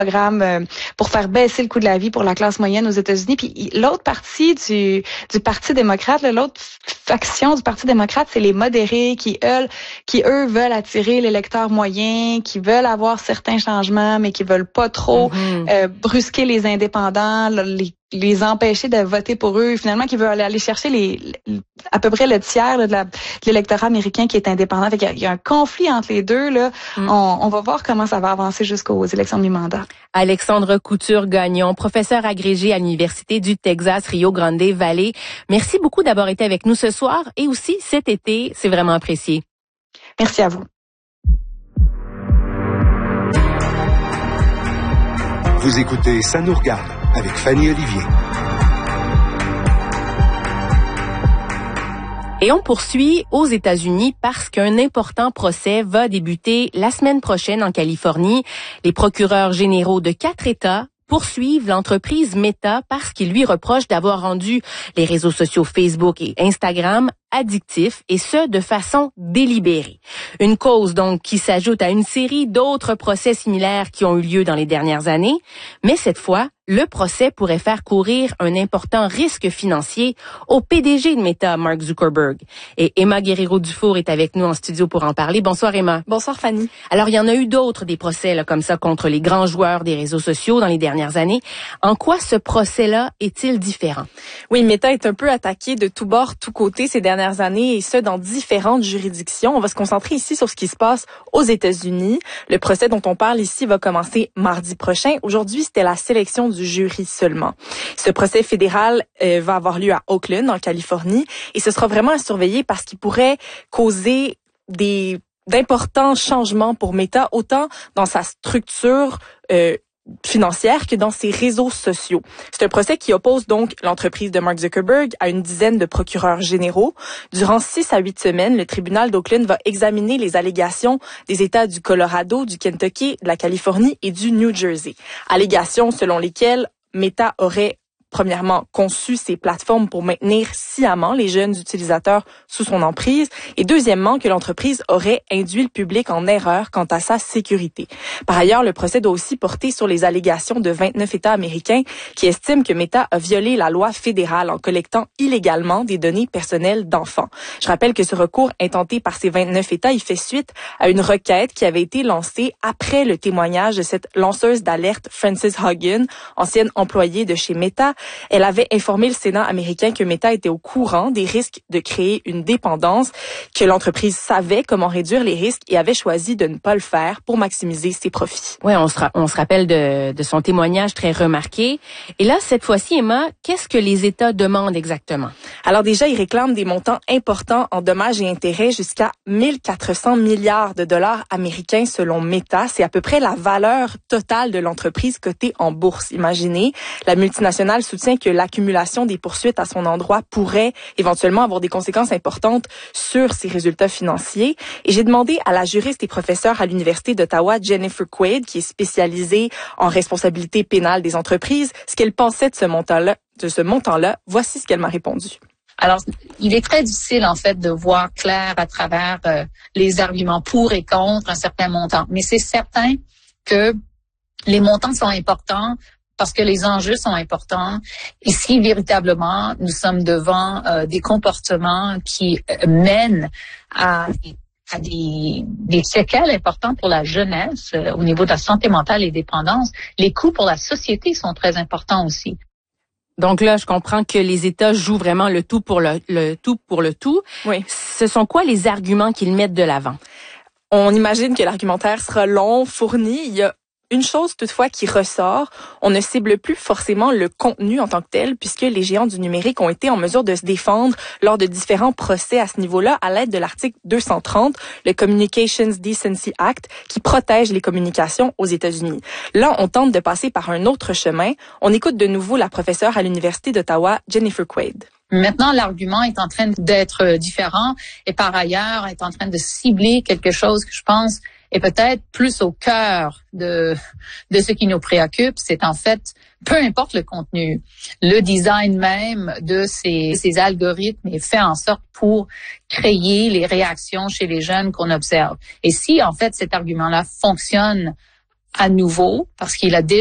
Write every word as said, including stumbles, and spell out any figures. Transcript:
programme euh, pour faire baisser le coût de la vie pour la classe moyenne aux États-Unis. Puis l'autre partie du, du Parti démocrate, là, l'autre faction du Parti démocrate, c'est les modérés qui, eux, qui, eux, veulent attirer l'électeur moyen, qui veulent avoir certains changements, mais qui veulent pas trop mm-hmm. euh, brusquer les indépendants, les les empêcher de voter pour eux, finalement, qui veulent aller chercher les, les à peu près le tiers là, de, la, de l'électorat américain qui est indépendant. Fait qu'il y a, il y a un conflit entre les deux. Là. Mm. On, on va voir comment ça va avancer jusqu'aux élections de mi-mandat. Alexandre Couture-Gagnon, professeur agrégé à l'Université du Texas Rio Grande Valley. Merci beaucoup d'avoir été avec nous ce soir et aussi cet été. C'est vraiment apprécié. Merci à vous. Vous écoutez Ça nous regarde avec Fanny Olivier. Et on poursuit aux États-Unis parce qu'un important procès va débuter la semaine prochaine en Californie. Les procureurs généraux de quatre États poursuivent l'entreprise Meta parce qu'ils lui reprochent d'avoir rendu les réseaux sociaux Facebook et Instagram addictifs, et ce, de façon délibérée. Une cause, donc, qui s'ajoute à une série d'autres procès similaires qui ont eu lieu dans les dernières années. Mais cette fois, le procès pourrait faire courir un important risque financier au P D G de Meta, Mark Zuckerberg. Et Emma Guerrero-Dufour est avec nous en studio pour en parler. Bonsoir, Emma. Bonsoir, Fanny. Alors, il y en a eu d'autres, des procès là, comme ça contre les grands joueurs des réseaux sociaux dans les dernières années. En quoi ce procès-là est-il différent? Oui, Meta est un peu attaqué de tous bords, tous côtés ces dernières années, et ce, dans différentes juridictions. On va se concentrer ici sur ce qui se passe aux États-Unis. Le procès dont on parle ici va commencer mardi prochain. Aujourd'hui, c'était la sélection du jury seulement. Ce procès fédéral euh, va avoir lieu à Oakland, en Californie, et ce sera vraiment à surveiller parce qu'il pourrait causer des d'importants changements pour Meta, autant dans sa structure euh, financière que dans ses réseaux sociaux. C'est un procès qui oppose donc l'entreprise de Mark Zuckerberg à une dizaine de procureurs généraux. Durant six à huit semaines, le tribunal d'Oakland va examiner les allégations des États du Colorado, du Kentucky, de la Californie et du New Jersey. Allégations selon lesquelles Meta aurait premièrement, conçu ces plateformes pour maintenir sciemment les jeunes utilisateurs sous son emprise, et deuxièmement, que l'entreprise aurait induit le public en erreur quant à sa sécurité. Par ailleurs, le procès doit aussi porter sur les allégations de vingt-neuf États américains qui estiment que Meta a violé la loi fédérale en collectant illégalement des données personnelles d'enfants. Je rappelle que ce recours intenté par ces vingt-neuf États, il fait suite à une requête qui avait été lancée après le témoignage de cette lanceuse d'alerte Frances Haugen, ancienne employée de chez Meta. Elle avait informé le Sénat américain que Meta était au courant des risques de créer une dépendance, que l'entreprise savait comment réduire les risques et avait choisi de ne pas le faire pour maximiser ses profits. Oui, on se, ra- on se rappelle de, de son témoignage très remarqué. Et là, cette fois-ci, Emma, qu'est-ce que les États demandent exactement? Alors déjà, ils réclament des montants importants en dommages et intérêts jusqu'à mille quatre cents milliards de dollars américains selon Meta. C'est à peu près la valeur totale de l'entreprise cotée en bourse. Imaginez, la multinationale soutient que l'accumulation des poursuites à son endroit pourrait éventuellement avoir des conséquences importantes sur ses résultats financiers. Et j'ai demandé à la juriste et professeure à l'Université d'Ottawa, Jennifer Quaid, qui est spécialisée en responsabilité pénale des entreprises, ce qu'elle pensait de ce montant-là. De ce montant-là. Voici ce qu'elle m'a répondu. Alors, il est très difficile, en fait, de voir clair à travers euh, les arguments pour et contre un certain montant. Mais c'est certain que les montants sont importants parce que les enjeux sont importants. Et si véritablement nous sommes devant euh, des comportements qui euh, mènent à, à des, des séquelles importantes pour la jeunesse euh, au niveau de la santé mentale et dépendance, les coûts pour la société sont très importants aussi. Donc là, je comprends que les États jouent vraiment le tout pour le, le tout pour le tout. Oui. Ce sont quoi les arguments qu'ils mettent de l'avant? On imagine que l'argumentaire sera long, fourni. Il y a une chose toutefois qui ressort, on ne cible plus forcément le contenu en tant que tel, puisque les géants du numérique ont été en mesure de se défendre lors de différents procès à ce niveau-là à l'aide de l'article deux cent trente, le Communications Decency Act, qui protège les communications aux États-Unis. Là, on tente de passer par un autre chemin. On écoute de nouveau la professeure à l'Université d'Ottawa, Jennifer Quaid. Maintenant, l'argument est en train d'être différent et par ailleurs est en train de cibler quelque chose que je pense est peut-être plus au cœur de de ce qui nous préoccupe. C'est en fait, peu importe le contenu, le design même de ces, ces algorithmes est fait en sorte pour créer les réactions chez les jeunes qu'on observe. Et si en fait cet argument-là fonctionne à nouveau parce qu'il a déjà